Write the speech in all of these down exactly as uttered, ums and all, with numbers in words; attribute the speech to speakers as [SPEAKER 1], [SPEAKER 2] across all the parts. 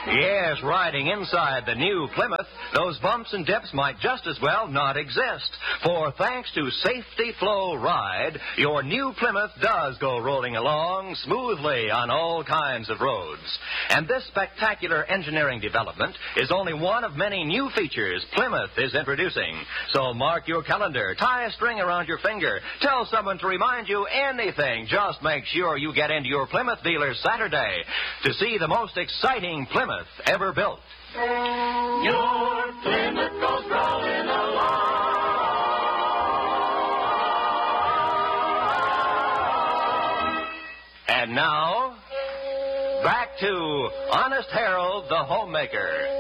[SPEAKER 1] Yes, riding inside the new Plymouth, those bumps and dips might just as well not exist. For thanks to Safety Flow Ride, your new Plymouth does go rolling along smoothly on all kinds of roads. And this spectacular engineering development is only one of many new features Plymouth is introducing. So mark your calendar, tie a string around your finger, tell someone to remind you anything. Just make sure you get into your Plymouth dealer Saturday to see the most exciting Plymouth ever built.
[SPEAKER 2] Your Plymouth goes rolling along.
[SPEAKER 1] And now, back to Honest Harold, the homemaker.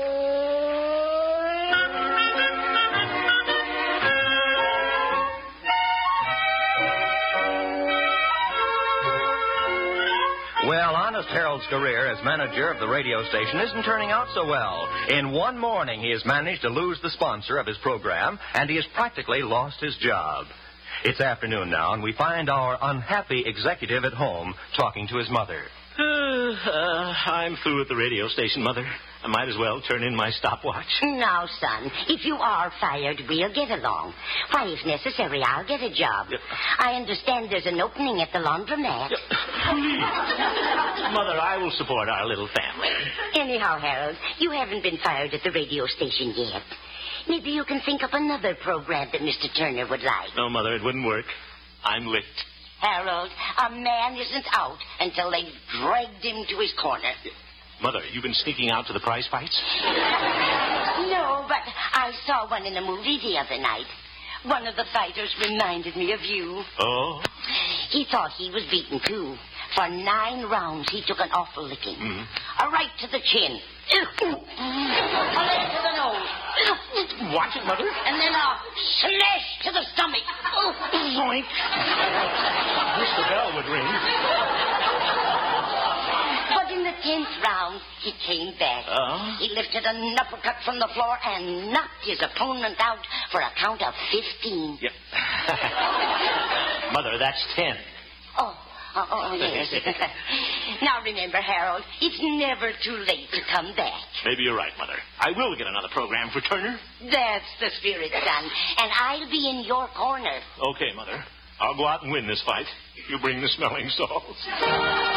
[SPEAKER 1] Well, Honest Harold's career as manager of the radio station isn't turning out so well. In one morning, he has managed to lose the sponsor of his program, and he has practically lost his job. It's afternoon now, and we find our unhappy executive at home talking to his mother.
[SPEAKER 3] Uh, uh, I'm through at the radio station, Mother. I might as well turn in my stopwatch.
[SPEAKER 4] Now, son, if you are fired, we'll get along. Why, if necessary, I'll get a job.
[SPEAKER 3] Yep.
[SPEAKER 4] I understand there's an opening at the laundromat.
[SPEAKER 3] Yep. Mother, I will support our little family.
[SPEAKER 4] Anyhow, Harold, you haven't been fired at the radio station yet. Maybe you can think up another program that Mister Turner would like.
[SPEAKER 3] No, Mother, it wouldn't work. I'm licked.
[SPEAKER 4] Harold, a man isn't out until they've dragged him to his corner.
[SPEAKER 3] Mother, you've been sneaking out to the prize fights?
[SPEAKER 4] No, but I saw one in a movie the other night. One of the fighters reminded me of you.
[SPEAKER 3] Oh?
[SPEAKER 4] He thought he was beaten, too. For nine rounds, he took an awful licking.
[SPEAKER 3] Mm-hmm.
[SPEAKER 4] A right to the chin. A leg to the nose.
[SPEAKER 3] Watch it, Mother.
[SPEAKER 4] And then a slash to the stomach.
[SPEAKER 3] Zoink. Wish the bell would ring.
[SPEAKER 4] But in the tenth round, he came back.
[SPEAKER 3] Uh?
[SPEAKER 4] He lifted an uppercut from the floor and knocked his opponent out for a count of fifteen.
[SPEAKER 3] Yep. Mother, that's ten.
[SPEAKER 4] Oh, oh, oh yes. Now remember, Harold, it's never too late to come back.
[SPEAKER 3] Maybe you're right, Mother. I will get another program for Turner.
[SPEAKER 4] That's the spirit, son. And I'll be in your corner.
[SPEAKER 3] Okay, Mother. I'll go out and win this fight. You bring the smelling salts.